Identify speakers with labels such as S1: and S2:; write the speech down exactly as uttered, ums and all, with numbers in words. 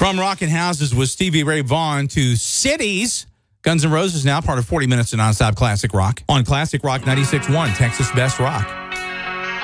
S1: From Rockin' Houses with Stevie Ray Vaughan to Cities. Guns N' Roses now part of forty minutes of nonstop classic rock on Classic Rock ninety-six point one, Texas Best Rock.